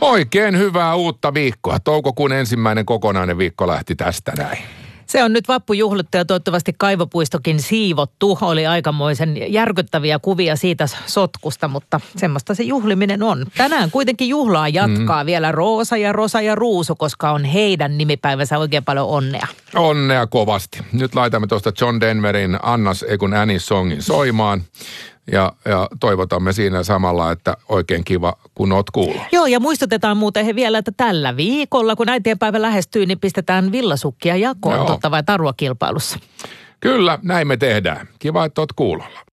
Oikein hyvää uutta viikkoa. Toukokuun ensimmäinen kokonainen viikko lähti tästä näin. Se on nyt vappujuhlittu ja toivottavasti Kaivopuistokin siivottu. Oli aikamoisen järkyttäviä kuvia siitä sotkusta, mutta semmoista se juhliminen on. Tänään kuitenkin juhlaa jatkaa vielä Roosa ja Rosa ja Ruusu, koska on heidän nimipäivänsä oikein paljon onnea. Onnea kovasti. Nyt laitamme tuosta John Denverin Annie songin soimaan. Ja toivotamme siinä samalla, että oikein kiva, kun oot kuulla. Joo, ja muistutetaan muuten vielä, että tällä viikolla, kun äitienpäivä lähestyy, niin pistetään villasukkia jakoon vai tarvokilpailussa. Kyllä, näin me tehdään. Kiva, että oot kuulolla.